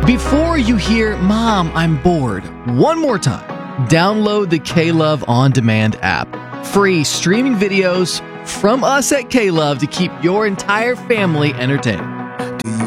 Before you hear, "Mom, I'm bored," one more time, download the K-Love On Demand app. Free streaming videos from us at K-Love to keep your entire family entertained.